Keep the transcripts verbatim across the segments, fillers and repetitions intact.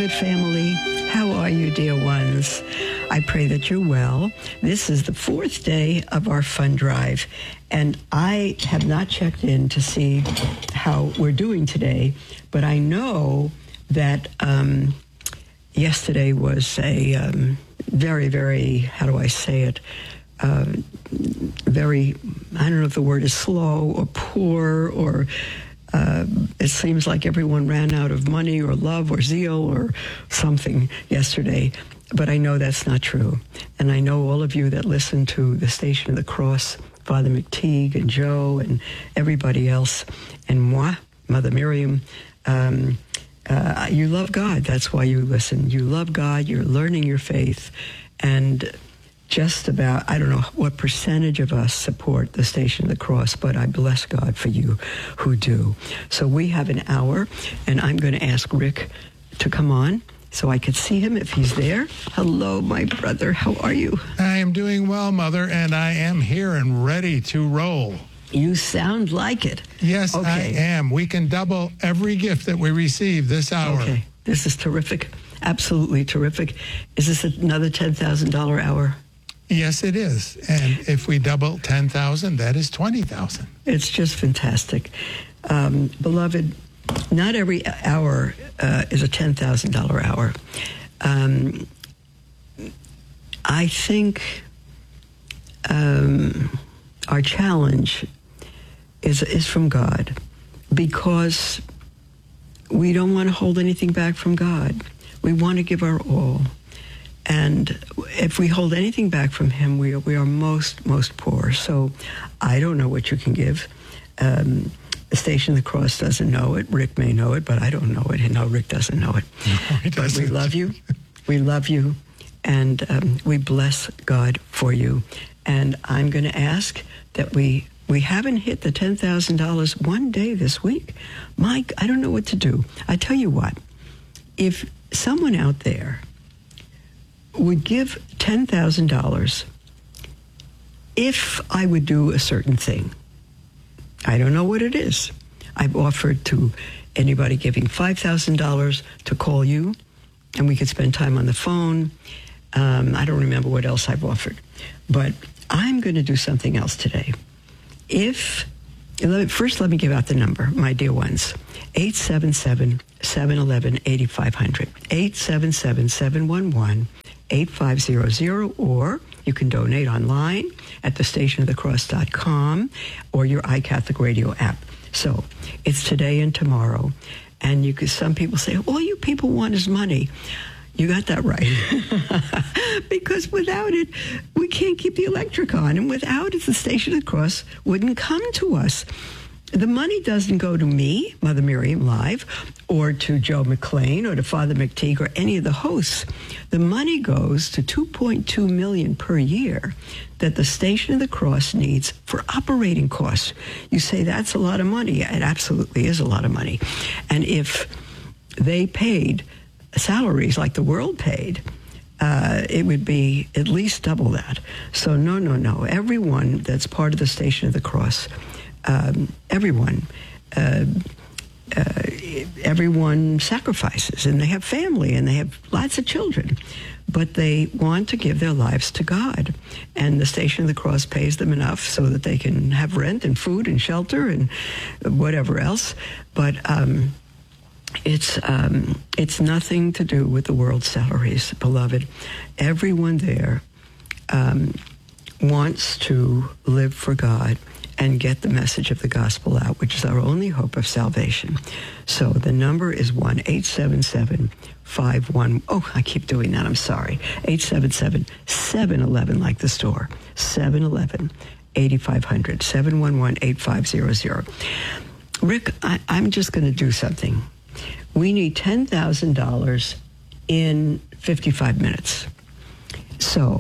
Beloved family, how are you, dear ones? I pray that you're well. This is the fourth day of our fund drive, and I have not checked in to see how we're doing today, but I know that um, yesterday was a um, very, very, how do I say it, uh, very, I don't know if the word is slow or poor or Uh, it seems like everyone ran out of money or love or zeal or something yesterday, but I know that's not true. And I know all of you that listen to the Station of the Cross, Father McTeague and Joe and everybody else, and moi, Mother Miriam, um, uh, you love God. That's why you listen. You love God. You're learning your faith. And just about, I don't know what percentage of us support the Station of the Cross, but I bless God for you who do. So we have an hour, and I'm going to ask Rick to come on so I could see him if he's there. Hello, my brother. How are you? I am doing well, Mother, and I am here and ready to roll. You sound like it. Yes, okay. I am. We can double every gift that we receive this hour. Okay. This is terrific. Absolutely terrific. Is this another ten thousand dollars hour? Yes, it is. And if we double ten thousand, that is twenty thousand. It's just fantastic. Um, beloved, not every hour uh, is a ten thousand dollars hour. Um, I think um, our challenge is, is from God, because we don't want to hold anything back from God. We want to give our all. And if we hold anything back from him, we are, we are most, most poor. So I don't know what you can give. Um, the Station of the Cross doesn't know it. Rick may know it, but I don't know it. And no, Rick doesn't know it. No, he doesn't. But we love you. We love you. And um, we bless God for you. And I'm going to ask that we, we haven't hit the ten thousand dollars one day this week. Mike, I don't know what to do. I tell you what, if someone out there would give ten thousand dollars if I would do a certain thing. I don't know what it is. I've offered to anybody giving five thousand dollars to call you, and we could spend time on the phone. Um, I don't remember what else I've offered. But I'm going to do something else today. If, first let me give out the number, my dear ones. eight seven seven, seven one one, eight five zero zero. eight seven seven, seven one one, eight five zero zero, or you can donate online at the station of the cross dot com or your iCatholic Radio app. So it's today and tomorrow. And you could, some people say, all you people want is money. You got that right. Because without it, we can't keep the electric on. And without it, the Station of the Cross wouldn't come to us. The money doesn't go to me, Mother Miriam Live, or to Joe McLean, or to Father McTeague, or any of the hosts. The money goes to two point two million dollars per year that the Station of the Cross needs for operating costs. You say that's a lot of money. It absolutely is a lot of money. And if they paid salaries like the world paid, uh, it would be at least double that. So no, no, no. Everyone that's part of the Station of the Cross, Um, everyone, uh, uh, everyone sacrifices, and they have family, and they have lots of children, but they want to give their lives to God. And the Station of the Cross pays them enough so that they can have rent and food and shelter and whatever else. But um, it's um, it's nothing to do with the world's salaries, beloved. Everyone there um, wants to live for God and get the message of the gospel out, which is our only hope of salvation. So the number is one eight seven seven, five one, oh, I keep doing that, I'm sorry, eight seven seven, seven one one, like the store, seven one one, eight five zero zero, seven one one, eight five zero zero. Rick, I, I'm just going to do something. We need ten thousand dollars in fifty-five minutes. So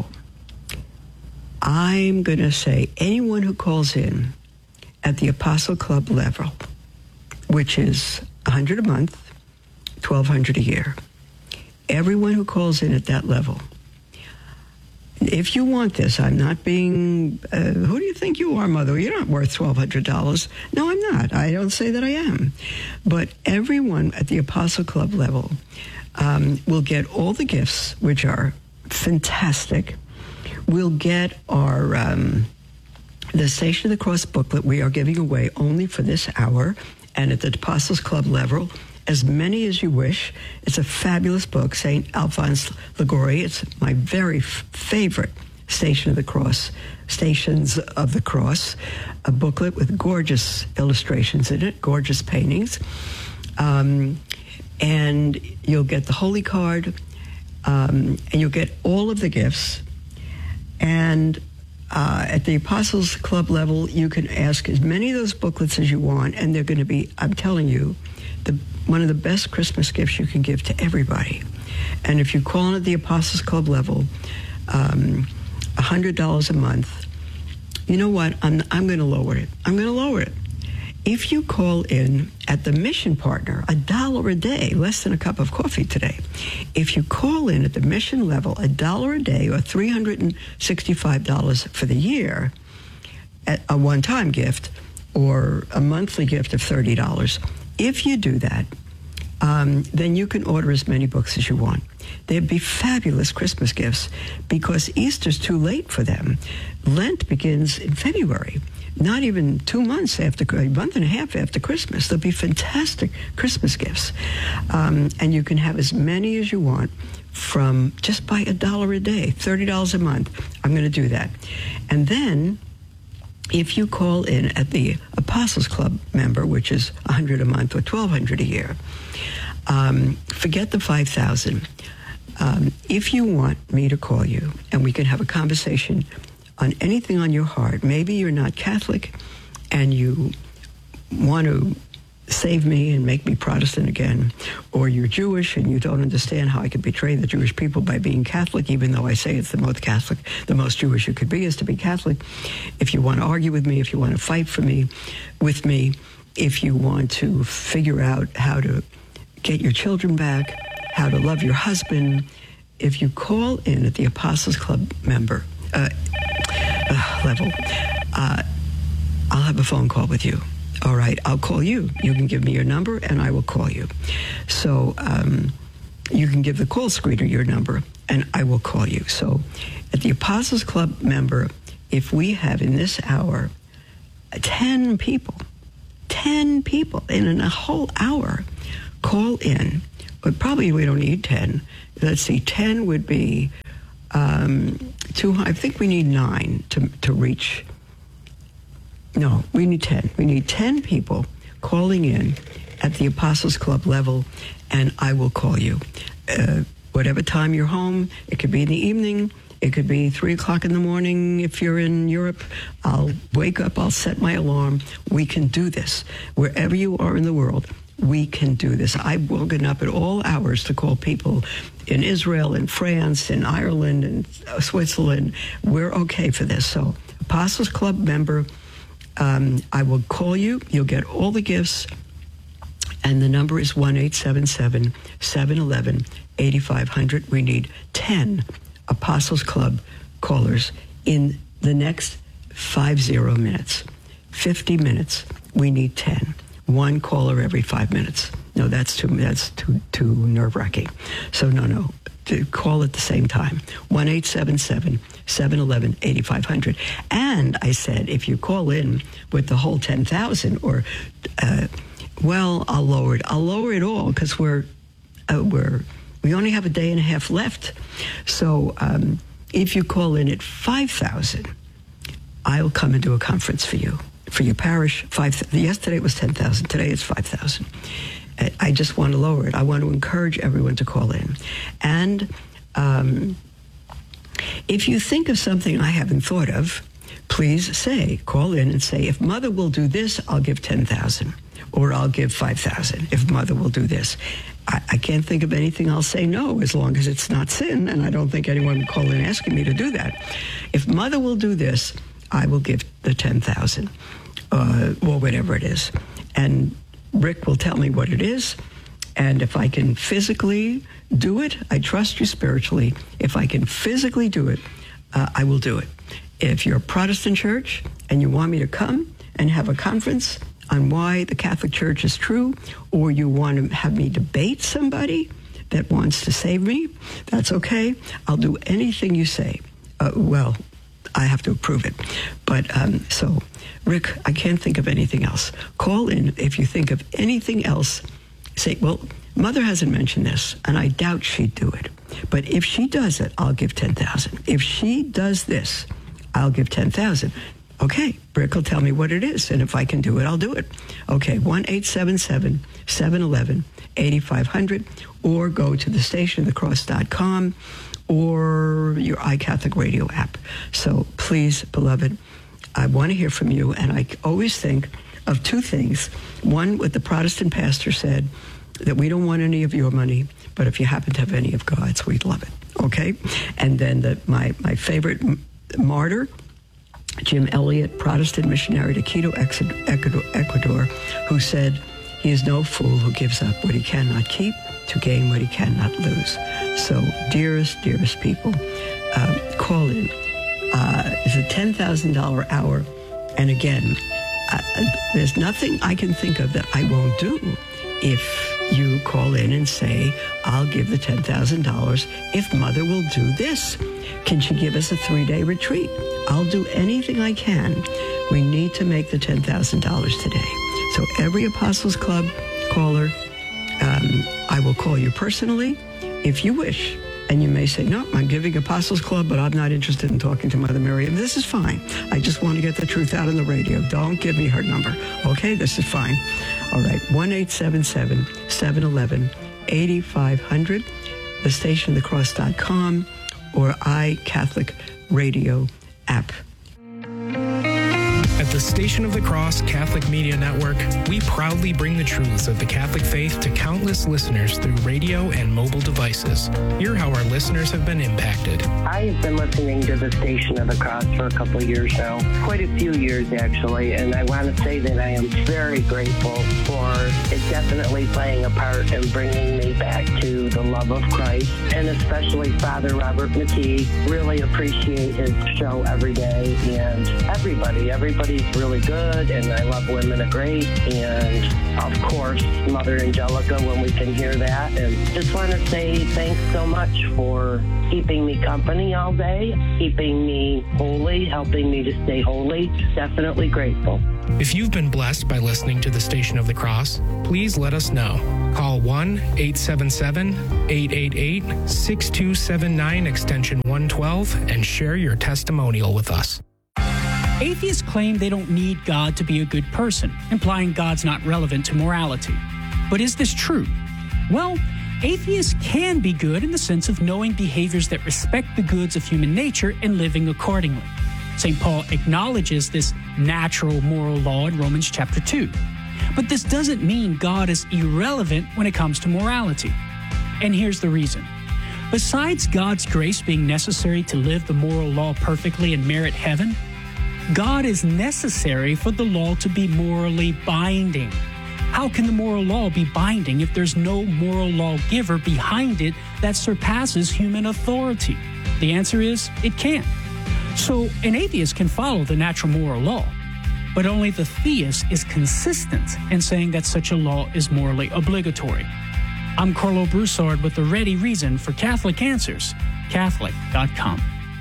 I'm going to say anyone who calls in at the Apostle Club level, which is one hundred dollars a month, twelve hundred dollars a year, everyone who calls in at that level if you want this, I'm not being, uh, who do you think you are, Mother? You're not worth twelve hundred dollars. No, I'm not. I don't say that I am. But everyone at the Apostle Club level um, will get all the gifts, which are fantastic. We'll get our, um, the Station of the Cross booklet we are giving away only for this hour, and at the Apostles Club level, as many as you wish. It's a fabulous book, Saint Alphonse Liguori. It's my very f- favorite Station of the Cross, Stations of the Cross, a booklet with gorgeous illustrations in it, gorgeous paintings. Um, and you'll get the Holy Card, um, and you'll get all of the gifts. And uh, at the Apostles Club level, you can ask as many of those booklets as you want, and they're going to be, I'm telling you, the one of the best Christmas gifts you can give to everybody. And if you call in at the Apostles Club level, um, one hundred dollars a month, you know what? I'm, I'm going to lower it. I'm going to lower it. If you call in at the Mission Partner, a dollar a day, less than a cup of coffee today. If you call in at the Mission level, a dollar a day or three hundred sixty-five dollars for the year, a one-time gift or a monthly gift of thirty dollars, if you do that, um, then you can order as many books as you want. They'd be fabulous Christmas gifts because Easter's too late for them. Lent begins in February, not even two months after, a month and a half after Christmas. They'll be fantastic Christmas gifts. Um, and you can have as many as you want from just by a dollar a day, thirty dollars a month. I'm going to do that. And then if you call in at the Apostles Club member, which is one hundred dollars a month or twelve hundred dollars a year, um, forget the five thousand dollars. Um, if you want me to call you and we can have a conversation on anything on your heart, maybe you're not Catholic and you want to save me and make me Protestant again, or you're Jewish and you don't understand how I could betray the Jewish people by being Catholic, even though I say it's the most Catholic, the most Jewish you could be is to be Catholic. If you want to argue with me, if you want to fight for me, with me, if you want to figure out how to get your children back, how to love your husband, if you call in at the Apostles Club member uh, uh, level, uh, I'll have a phone call with you. All right, I'll call you. You can give me your number, and I will call you. So um, you can give the call screener your number, and I will call you. So at the Apostles Club member, if we have in this hour ten people, ten people in a whole hour call in, but probably we don't need ten. Let's see, ten would be um, two. I think we need nine to to reach. No, we need ten. We need ten people calling in at the Apostles Club level, and I will call you. Uh, whatever time you're home, it could be in the evening, it could be three o'clock in the morning if you're in Europe. I'll wake up, I'll set my alarm. We can do this. Wherever you are in the world, we can do this. I've woken up at all hours to call people in Israel, in France, in Ireland, and Switzerland. We're okay for this. So, Apostles Club member, Um, I will call you. You'll get all the gifts. And the number is one eight seven seven, seven one one, eight five zero zero. We need ten Apostles Club callers in the next five zero minutes. fifty minutes. We need ten. One caller every five minutes. No, that's too that's too too nerve-wracking. So no, no. To call at the same time. one eight seven seven, seven one one, eight five zero zero. And I said, if you call in with the whole ten thousand, or, uh, well, I'll lower it. I'll lower it all because we're, uh, we're, we only have a day and a half left. So um, if you call in at five thousand, I'll come and do a conference for you, for your parish. Five. Yesterday it was ten thousand. Today it's five thousand. I just want to lower it. I want to encourage everyone to call in. And um, if you think of something I haven't thought of, please say, call in and say, if Mother will do this, I'll give ten thousand, or I'll give five thousand if Mother will do this. I, I can't think of anything. I'll say no, as long as it's not sin, and I don't think anyone would call in asking me to do that. If Mother will do this, I will give the ten thousand, uh, or whatever it is. And Rick will tell me what it is, and if I can physically do it, I trust you spiritually. If I can physically do it, uh, I will do it. If you're a Protestant church and you want me to come and have a conference on why the Catholic Church is true, or you want to have me debate somebody that wants to save me, that's okay. I'll do anything you say. Uh, well, I have to approve it. But um, so, Rick, I can't think of anything else. Call in if you think of anything else. Say, well, Mother hasn't mentioned this, and I doubt she'd do it. But if she does it, I'll give ten thousand dollars. If she does this, I'll give ten thousand dollars. Okay, Rick will tell me what it is, and if I can do it, I'll do it. Okay, one eight seven seven, seven one one, eight five zero zero, or go to the station of the cross dot com or your iCatholic Radio app. So please, beloved, I want to hear from you, and I always think of two things. One, what the Protestant pastor said, that we don't want any of your money, but if you happen to have any of God's, we'd love it. Okay? And then the, my, my favorite m- martyr, Jim Elliot, Protestant missionary to Quito, Ecuador, Ecuador, who said, he is no fool who gives up what he cannot keep to gain what he cannot lose. So, dearest, dearest people, um, call in. Uh, it's a ten thousand dollars hour. And again, uh, there's nothing I can think of that I won't do if you call in and say, I'll give the ten thousand dollars if Mother will do this. Can she give us a three-day retreat? I'll do anything I can. We need to make the ten thousand dollars today. So every Apostles Club caller, um, I will call you personally if you wish. And you may say, no, I'm giving Apostles Club, but I'm not interested in talking to Mother Miriam. This is fine. I just want to get the truth out on the radio. Don't give me her number. Okay, this is fine. All right, one eight seven seven, seven one one, eight five zero zero, the station the cross dot com, or iCatholic Radio app. At the Station of the Cross Catholic Media Network, we proudly bring the truths of the Catholic faith to countless listeners through radio and mobile devices. Hear how our listeners have been impacted. I've been listening to the Station of the Cross for a couple of years now, quite a few years actually, and I want to say that I am very grateful for it definitely playing a part in bringing me back to the love of Christ, and especially Father Robert McKee. Really appreciate his show every day, and everybody, everybody Everybody's really good, and I love Women of Grace, and of course, Mother Angelica when we can hear that. And just want to say thanks so much for keeping me company all day, keeping me holy, helping me to stay holy. Definitely grateful. If you've been blessed by listening to the Station of the Cross, please let us know. Call one eight seven seven, eight eight eight, six two seven nine, extension one twelve, and share your testimonial with us. Atheists claim they don't need God to be a good person, implying God's not relevant to morality. But is this true? Well, atheists can be good in the sense of knowing behaviors that respect the goods of human nature and living accordingly. Saint Paul acknowledges this natural moral law in Romans chapter two. But this doesn't mean God is irrelevant when it comes to morality. And here's the reason. Besides God's grace being necessary to live the moral law perfectly and merit heaven, God is necessary for the law to be morally binding. How can the moral law be binding if there's no moral lawgiver behind it that surpasses human authority? The answer is, it can't. So an atheist can follow the natural moral law, but only the theist is consistent in saying that such a law is morally obligatory. I'm Carlo Broussard with the ready reason for Catholic Answers, Catholic dot com.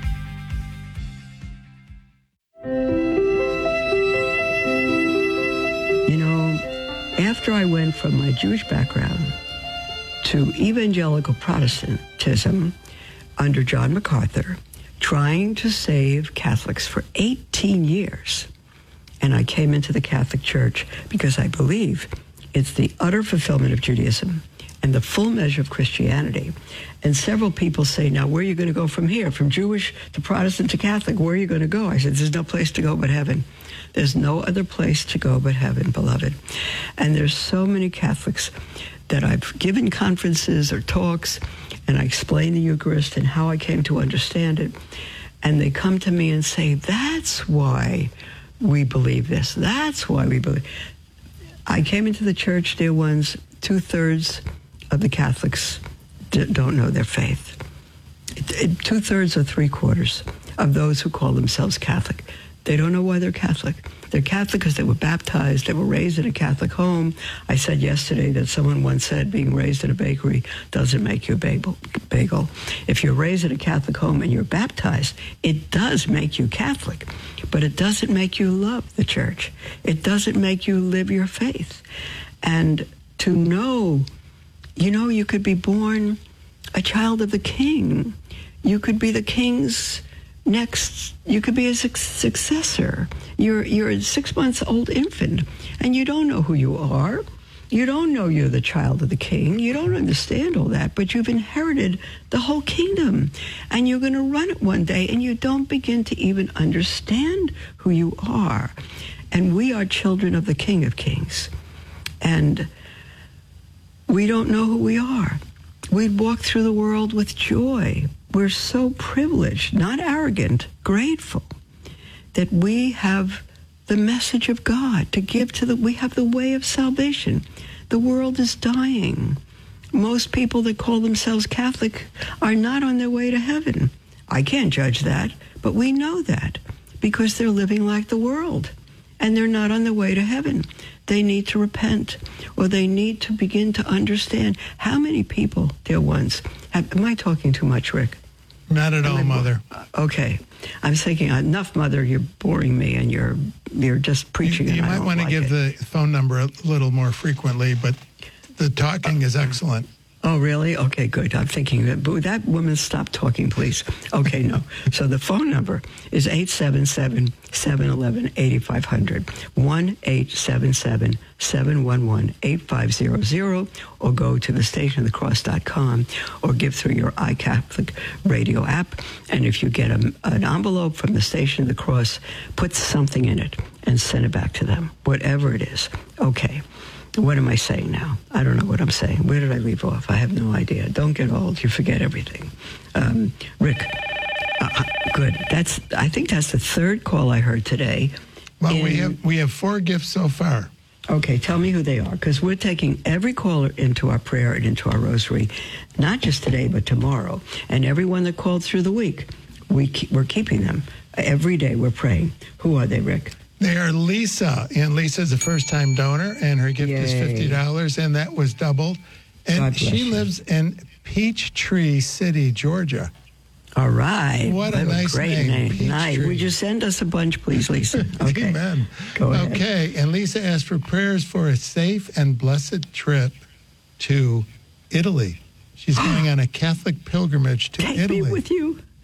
You know, after I went from my Jewish background to evangelical Protestantism under John MacArthur, trying to save Catholics for eighteen years, and I came into the Catholic Church because I believe it's the utter fulfillment of Judaism and the full measure of Christianity. And several people say, now, where are you going to go from here? From Jewish to Protestant to Catholic, where are you going to go? I said, there's no place to go but heaven. There's no other place to go but heaven, beloved. And there's so many Catholics that I've given conferences or talks, and I explain the Eucharist and how I came to understand it. And they come to me and say, that's why we believe this. That's why we believe. I came into the church, dear ones, two-thirds of the Catholics d- don't know their faith. It, it, two-thirds or three-quarters of those who call themselves Catholic. They don't know why they're Catholic. They're Catholic because they were baptized. They were raised in a Catholic home. I said yesterday that someone once said being raised in a bakery doesn't make you a bagel. bagel. If you're raised in a Catholic home and you're baptized, it does make you Catholic. But it doesn't make you love the church. It doesn't make you live your faith. And to know, you know, you could be born a child of the king. You could be the king's next, you could be a su- successor. You're you're a six months old infant, and you don't know who you are. You don't know you're the child of the king. You don't understand all that, but you've inherited the whole kingdom, and you're going to run it one day, and you don't begin to even understand who you are. And we are children of the King of Kings, and we don't know who we are. We'd walk through the world with joy. We're so privileged, not arrogant, grateful that we have the message of God to give to the, we have the way of salvation. The world is dying. Most people that call themselves Catholic are not on their way to heaven. I can't judge that, but we know that because they're living like the world and they're not on their way to heaven. They need to repent, or they need to begin to understand how many people, dear ones, have, am I talking too much, Rick? Not at all, Mother. Okay. I'm thinking, enough, Mother, you're boring me, and you're you're just preaching. You, you and I might don't want to like give it. the phone number a little more frequently, but the talking is excellent. Oh, really? Okay, good. I'm thinking that, but that woman, stop talking, please. Okay, no. So the phone number is eight seven seven, seven one one, eight five zero zero, one eight seven seven, seven one one, eight five zero zero, or go to the station of the cross dot com, or give through your iCatholic radio app. And if you get a, an envelope from the Station of the Cross, put something in it and send it back to them, whatever it is. Okay. What am I saying now? I don't know what I'm saying. Where did I leave off? I have no idea. Don't get old. You forget everything. Um, Rick, uh, good. That's. I think that's the third call I heard today. Well, in, we have we have four gifts so far. Okay, tell me who they are, because we're taking every caller into our prayer and into our rosary, not just today, but tomorrow. And everyone that called through the week, we keep, we're keeping them. Every day we're praying. Who are they, Rick? They are Lisa, and Lisa's a first-time donor, and her gift Yay. is fifty dollars, and that was doubled. And God bless she you. lives in Peachtree City, Georgia. All right. What a What nice great name, name. Nice. Peachtree. Would you send us a bunch, please, Lisa? Okay. Amen. Go ahead. Okay, and Lisa asked for prayers for a safe and blessed trip to Italy. She's going on a Catholic pilgrimage to Take Italy. me with you.